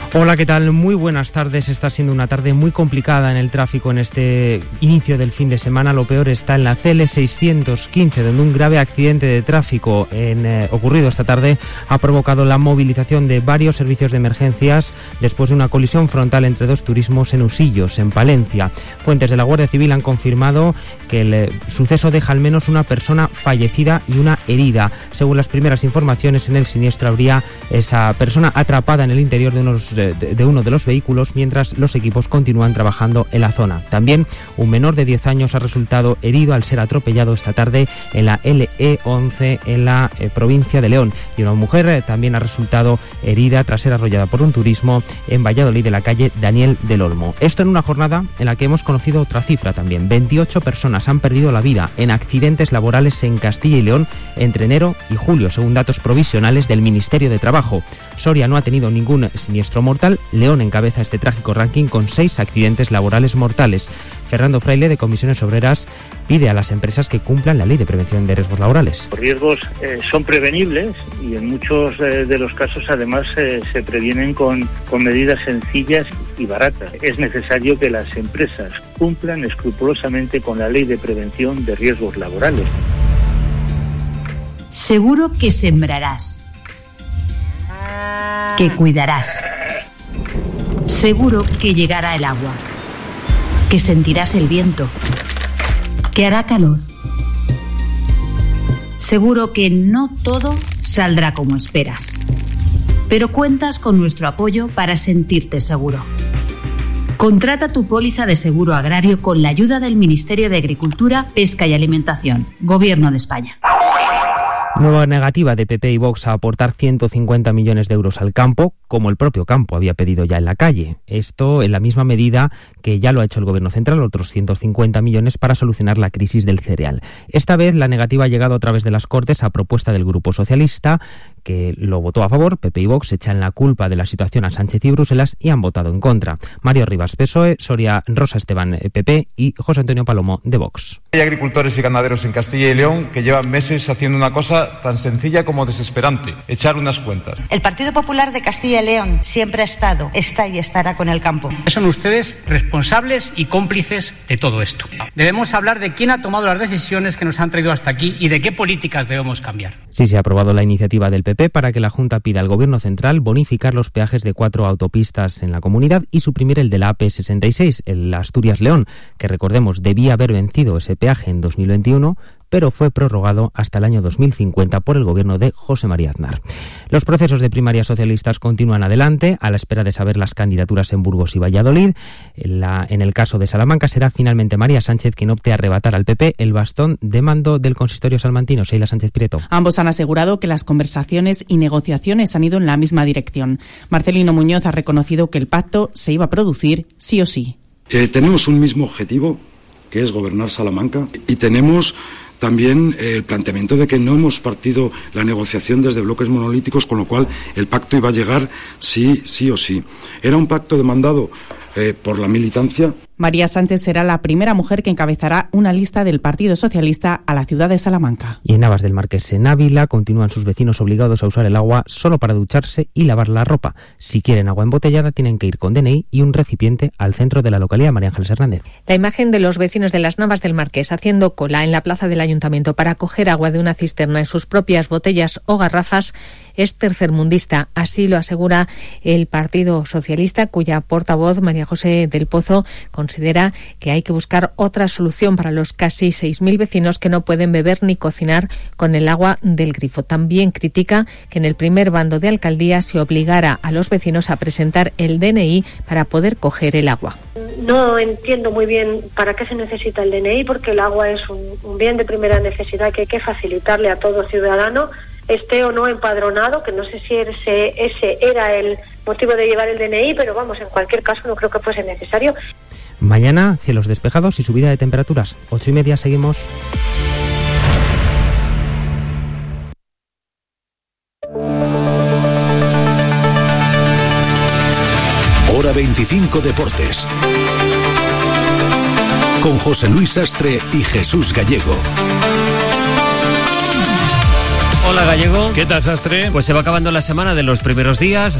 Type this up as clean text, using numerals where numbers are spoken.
Hola, ¿qué tal? Muy buenas tardes. Está siendo una tarde muy complicada en el tráfico en este inicio del fin de semana. Lo peor está en la CL 615, donde un grave accidente de tráfico ocurrido esta tarde ha provocado la movilización de varios servicios de emergencias después de una colisión frontal entre dos turismos en Usillos, en Palencia. Fuentes de la Guardia Civil han confirmado que el suceso deja al menos una persona fallecida y una herida. Según las primeras informaciones, en el siniestro habría esa persona atrapada en el interior de uno de los vehículos mientras los equipos continúan trabajando en la zona. También un menor de 10 años ha resultado herido al ser atropellado esta tarde en la LE11 en la provincia de León, y una mujer también ha resultado herida tras ser arrollada por un turismo en Valladolid, de la calle Daniel del Olmo. Esto en una jornada en la que hemos conocido otra cifra también. 28 personas han perdido la vida en accidentes laborales en Castilla y León entre enero y julio, según datos provisionales del Ministerio de Trabajo. Soria no ha tenido ningún siniestro mortal. León encabeza este trágico ranking con 6 accidentes laborales mortales. Fernando Fraile, de Comisiones Obreras, pide a las empresas que cumplan la ley de prevención de riesgos laborales. Los riesgos son prevenibles y en muchos de los casos además se previenen con medidas sencillas y baratas. Es necesario que las empresas cumplan escrupulosamente con la ley de prevención de riesgos laborales. Seguro que sembrarás, que cuidarás. Seguro que llegará el agua, que sentirás el viento, que hará calor. Seguro que no todo saldrá como esperas, pero cuentas con nuestro apoyo para sentirte seguro. Contrata tu póliza de seguro agrario con la ayuda del Ministerio de Agricultura, Pesca y Alimentación, Gobierno de España. Nueva negativa de PP y Vox a aportar 150 millones de euros al campo, como el propio campo había pedido ya en la calle. Esto en la misma medida que ya lo ha hecho el Gobierno central, otros 150 millones para solucionar la crisis del cereal. Esta vez la negativa ha llegado a través de las Cortes a propuesta del Grupo Socialista, que lo votó a favor. PP y Vox echan la culpa de la situación a Sánchez y Bruselas y han votado en contra. Mario Rivas, PSOE, Soria Rosa Esteban, PP, y José Antonio Palomo, de Vox. Hay agricultores y ganaderos en Castilla y León que llevan meses haciendo una cosa tan sencilla como desesperante: echar unas cuentas. El Partido Popular de Castilla y León siempre ha estado, está y estará con el campo. Son ustedes responsables y cómplices de todo esto. Debemos hablar de quién ha tomado las decisiones que nos han traído hasta aquí y de qué políticas debemos cambiar. Sí, se ha aprobado la iniciativa del PP para que la Junta pida al Gobierno central bonificar los peajes de 4 autopistas en la comunidad y suprimir el de la AP66, el Asturias-León, que recordemos debía haber vencido ese peaje en 2021, pero fue prorrogado hasta el año 2050 por el gobierno de José María Aznar. Los procesos de primarias socialistas continúan adelante, a la espera de saber las candidaturas en Burgos y Valladolid. En el caso de Salamanca será finalmente María Sánchez quien opte a arrebatar al PP el bastón de mando del consistorio salmantino. Sheila Sánchez Prieto. Ambos han asegurado que las conversaciones y negociaciones han ido en la misma dirección. Marcelino Muñoz ha reconocido que el pacto se iba a producir sí o sí. Tenemos un mismo objetivo, que es gobernar Salamanca, y tenemos también el planteamiento de que no hemos partido la negociación desde bloques monolíticos, con lo cual el pacto iba a llegar sí o sí. Era un pacto demandado por la militancia. María Sánchez será la primera mujer que encabezará una lista del Partido Socialista a la ciudad de Salamanca. Y en Navas del Marqués, en Ávila, continúan sus vecinos obligados a usar el agua solo para ducharse y lavar la ropa. Si quieren agua embotellada, tienen que ir con DNI y un recipiente al centro de la localidad. María Ángeles Hernández. La imagen de los vecinos de las Navas del Marqués haciendo cola en la plaza del Ayuntamiento para coger agua de una cisterna en sus propias botellas o garrafas es tercermundista. Así lo asegura el Partido Socialista, cuya portavoz, María José del Pozo, considera que hay que buscar otra solución para los casi 6.000 vecinos que no pueden beber ni cocinar con el agua del grifo. También critica que en el primer bando de alcaldía se obligara a los vecinos a presentar el DNI para poder coger el agua. No entiendo muy bien para qué se necesita el DNI, porque el agua es un bien de primera necesidad que hay que facilitarle a todo ciudadano, esté o no empadronado, que no sé si ese era el motivo de llevar el DNI, pero vamos, en cualquier caso no creo que fuese necesario. Mañana, cielos despejados y subida de temperaturas. 8:30, seguimos. Hora 25 Deportes. Con José Luis Sastre y Jesús Gallego. Hola Gallego. ¿Qué tal, Sastre? Pues se va acabando la semana de los primeros días.